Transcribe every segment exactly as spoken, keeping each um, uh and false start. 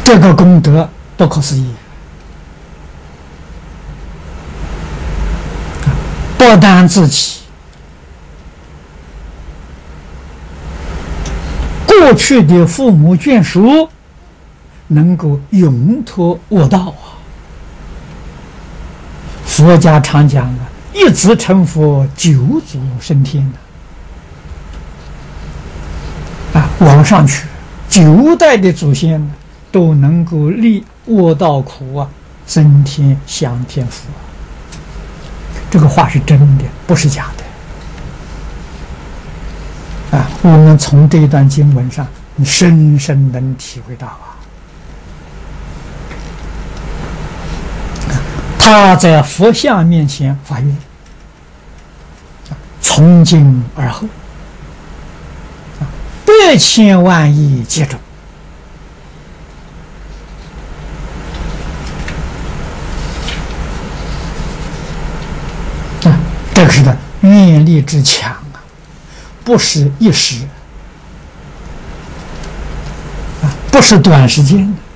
这个功德不可思议，不但自己过去的父母眷属能够永脱恶道啊！佛家常讲啊，一子成佛，九祖升天的啊，往上去九代的祖先呢，都能够离恶道苦啊，升天享天福啊！这个话是真的，不是假的啊！我们从这一段经文上，深深能体会到啊。他在佛像面前发愿，从今而后，百千万亿劫中，啊，这个是的愿力之强啊，不是一时啊，不是短时间的。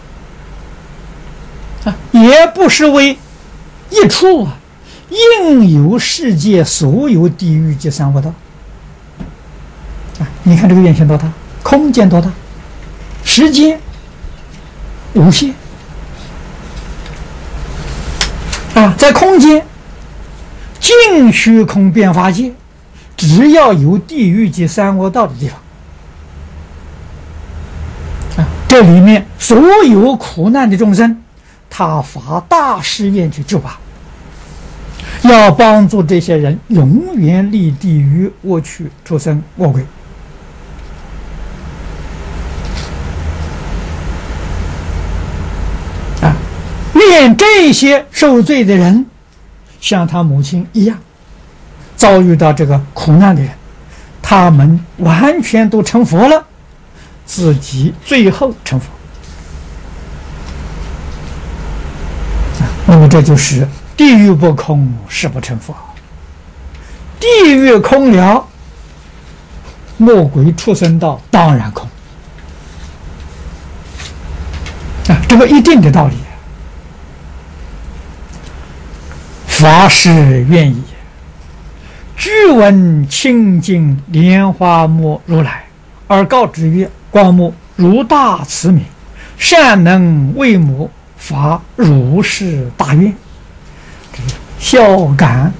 啊，也不是为一处啊，应有世界所有地狱及三恶道啊！你看这个愿线多大，空间多大，时间无限啊！在空间尽虚空遍法界，只要有地狱及三恶道的地方啊，这里面所有苦难的众生，他发大誓愿去救拔，要帮助这些人永远离地狱恶趣畜生恶鬼啊！愿这些受罪的人像他母亲一样遭遇到这个苦难的人，他们完全都成佛了，自己最后成佛。那么这就是地狱不空，誓不成佛。地狱空了，魔鬼畜生道当然空啊，这个一定的道理。法师愿意，具闻清净莲花目如来，而告之曰：光目如大慈悯，善能为母发如是大愿，孝感